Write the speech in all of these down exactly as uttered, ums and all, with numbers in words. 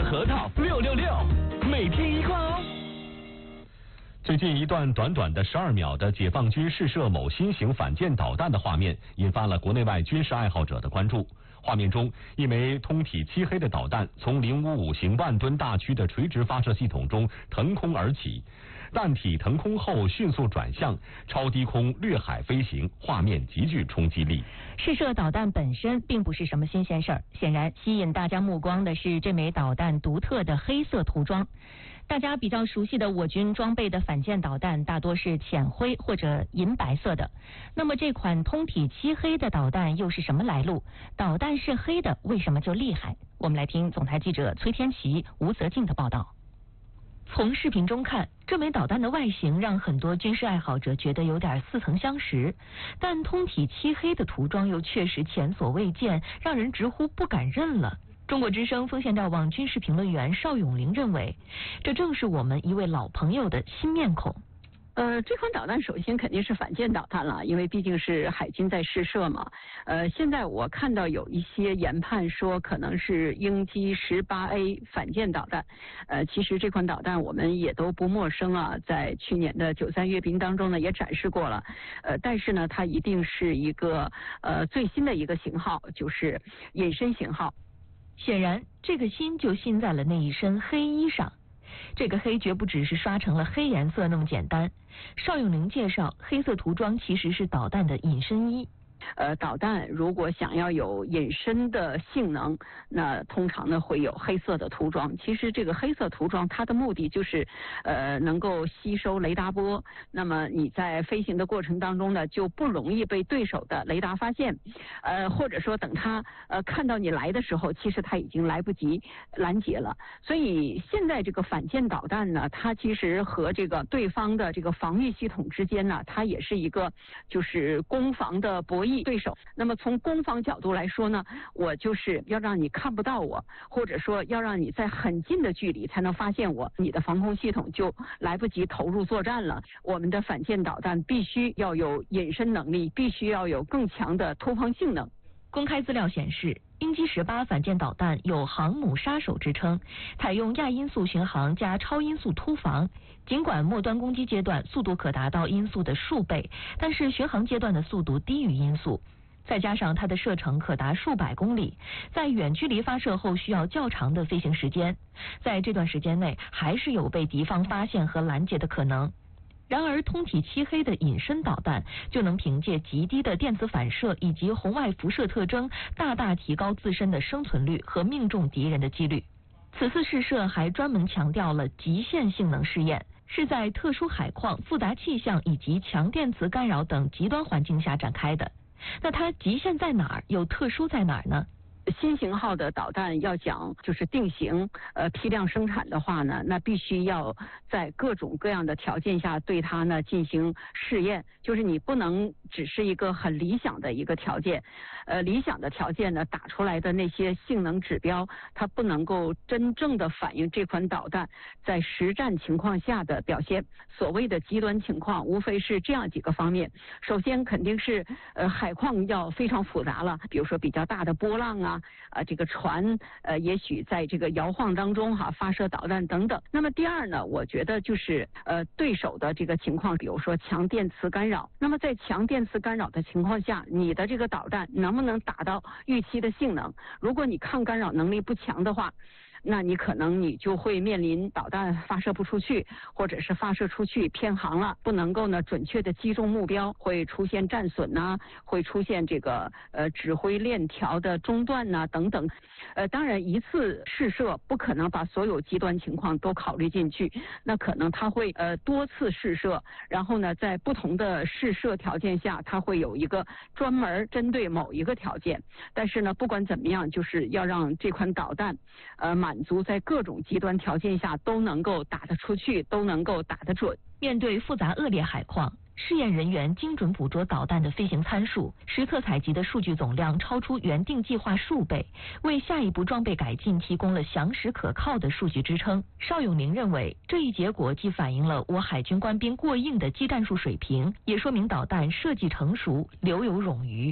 核桃六六六，每天一罐哦。最近一段短短的十二秒的解放军试射某新型反舰导弹的画面，引发了国内外军事爱好者的关注。画面中，一枚通体漆黑的导弹从零五五型万吨大驱的垂直发射系统中腾空而起，弹体腾空后迅速转向，超低空掠海飞行，画面极具冲击力。 试射导弹本身并不是什么新鲜事儿，显然吸引大家目光的是这枚导弹独特的黑色涂装。大家比较熟悉的我军装备的反舰导弹大多是浅灰或者银白色的，那么这款通体漆黑的导弹又是什么来路？导弹是黑的，为什么就厉害？我们来听总台记者崔天琪、吴泽静的报道。从视频中看，这枚导弹的外形让很多军事爱好者觉得有点似曾相识，但通体漆黑的涂装又确实前所未见，让人直呼不敢认了。中国之声风险照网军事评论员邵永林认为，这正是我们一位老朋友的新面孔。 呃，这款导弹首先肯定是反舰导弹了，因为毕竟是海军在试射嘛。呃，现在我看到有一些研判说可能是鹰击十八 A 反舰导弹。呃，其实这款导弹我们也都不陌生啊，在去年的九三阅兵当中呢也展示过了。呃，但是呢，它一定是一个呃最新的一个型号，就是隐身型号。 显然，这个新就新在了那一身黑衣上。这个黑绝不只是刷成了黑颜色那么简单。邵永林介绍，黑色涂装其实是导弹的隐身衣。 呃，导弹如果想要有隐身的性能，那通常呢会有黑色的涂装。其实这个黑色涂装它的目的就是，呃，能够吸收雷达波。那么你在飞行的过程当中呢，就不容易被对手的雷达发现。呃，或者说等他呃看到你来的时候，其实他已经来不及拦截了。所以现在这个反舰导弹呢，它其实和这个对方的这个防御系统之间呢，它也是一个就是攻防的博弈。对手，那么从攻防角度来说呢，我就是要让你看不到我，或者说要让你在很近的距离才能发现我，你的防空系统就来不及投入作战了。我们的反舰导弹必须要有隐身能力，必须要有更强的突防性能。 公开资料显示，鹰击十八反舰导弹有航母杀手之称，采用亚音速巡航加超音速突防。尽管末端攻击阶段速度可达到音速的数倍，但是巡航阶段的速度低于音速。再加上它的射程可达数百公里，在远距离发射后需要较长的飞行时间，在这段时间内还是有被敌方发现和拦截的可能。然而，通体漆黑的隐身导弹就能凭借极低的电磁反射以及红外辐射特征，大大提高自身的生存率和命中敌人的几率。此次试射还专门强调了极限性能试验，是在特殊海况、复杂气象以及强电磁干扰等极端环境下展开的。那它极限在哪儿，又特殊在哪儿呢？ 新型号的导弹要讲就是定型呃批量生产的话呢，那必须要在各种各样的条件下对它呢进行试验，就是你不能只是一个很理想的一个条件，呃理想的条件呢打出来的那些性能指标，它不能够真正的反映这款导弹在实战情况下的表现。所谓的极端情况，无非是这样几个方面。首先肯定是呃海况要非常复杂了，比如说比较大的波浪啊。啊，这个船呃，也许在这个摇晃当中哈、啊、发射导弹等等。那么第二呢，我觉得就是呃对手的这个情况，比如说强电磁干扰。那么在强电磁干扰的情况下，你的这个导弹能不能达到预期的性能？如果你抗干扰能力不强的话，那你可能你就会面临导弹发射不出去，或者是发射出去偏航了，不能够呢准确的击中目标，会出现战损呐、啊，会出现这个呃指挥链条的中断呐、啊、等等。呃，当然一次试射不可能把所有极端情况都考虑进去，那可能它会呃多次试射，然后呢在不同的试射条件下，它会有一个专门针对某一个条件。但是呢，不管怎么样，就是要让这款导弹呃满足在各种极端条件下都能够打得出去，都能够打得准。 面对复杂恶劣海况，试验人员精准捕捉导弹的飞行参数，实测采集的数据总量超出原定计划数倍，为下一步装备改进提供了详实可靠的数据支撑。邵永宁认为，这一结果既反映了我海军官兵过硬的技战术水平，也说明导弹设计成熟，留有冗余。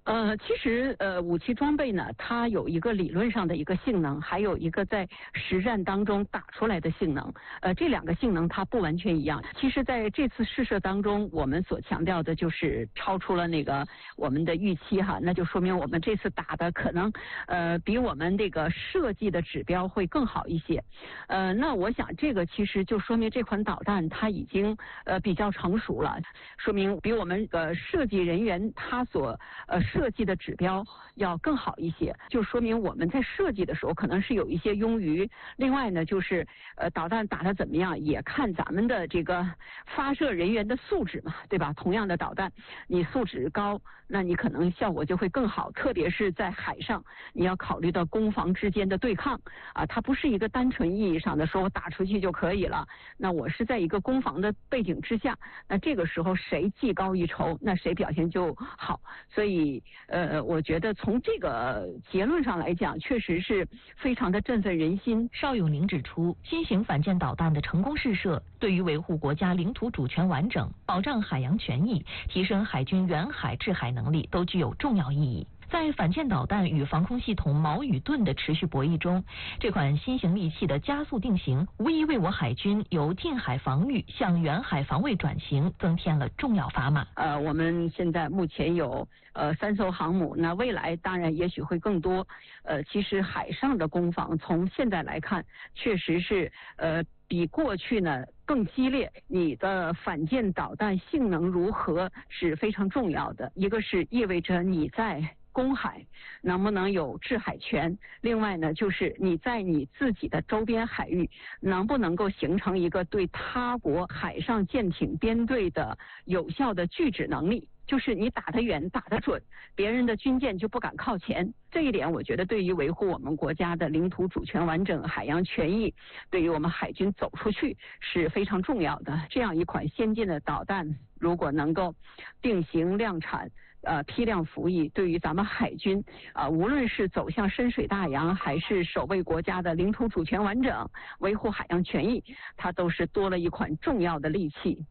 呃，其实呃，武器装备呢，它有一个理论上的一个性能，还有一个在实战当中打出来的性能。呃，这两个性能它不完全一样。其实在这次试射当中，我们所强调的就是超出了那个我们的预期哈，那就说明我们这次打的可能呃比我们这个设计的指标会更好一些。呃，那我想这个其实就说明这款导弹它已经呃比较成熟了，说明比我们呃设计人员他所呃设计的指标要更好一些，就说明我们在设计的时候可能是有一些庸余。另外呢，就是呃导弹打得怎么样，也看咱们的这个发射人员的素质嘛，对吧？同样的导弹，你素质高，那你可能效果就会更好。特别是在海上，你要考虑到攻防之间的对抗啊，它不是一个单纯意义上的说我打出去就可以了。那我是在一个攻防的背景之下，那这个时候谁技高一筹，那谁表现就好。所以呃，我觉得从这个结论上来讲，确实是非常的振奋人心。 邵永龄指出，新型反舰导弹的成功试射，对于维护国家领土主权完整、保障海洋权益、提升海军远海制海能力都具有重要意义。在反舰导弹与防空系统矛与盾的持续博弈中，这款新型利器的加速定型，无疑为我海军由近海防御向远海防卫转型增添了重要砝码。 呃，我们现在目前有呃三艘航母，那未来当然也许会更多。呃，其实海上的攻防从现在来看，确实是呃比过去呢更激烈。你的反舰导弹性能如何是非常重要的，一个是意味着你在公海能不能有制海权，另外呢就是你在你自己的周边海域能不能够形成一个对他国海上舰艇编队的有效的拒止能力，就是你打得远打得准，别人的军舰就不敢靠前。这一点我觉得对于维护我们国家的领土主权完整、海洋权益，对于我们海军走出去是非常重要的。这样一款先进的导弹如果能够定型量产，呃，批量服役，对于咱们海军啊、呃，无论是走向深水大洋，还是守卫国家的领土主权完整、维护海洋权益，它都是多了一款重要的利器。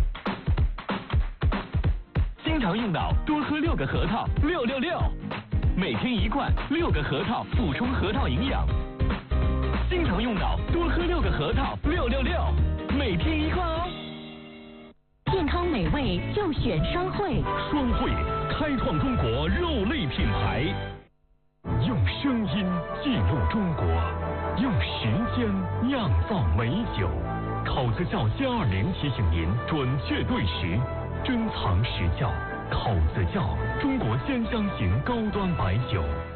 经常用脑，多喝六个核桃，六六六，每天一罐，六个核桃补充核桃营养。经常用脑，多喝六个核桃，六六六，每天一罐哦。 健康美味就选双汇， 双汇开创中国肉类品牌， 用声音记录中国，用时间酿造美酒。口子窖歼二零提醒您准确对时，珍藏实窖。口子窖，中国鲜香型高端白酒。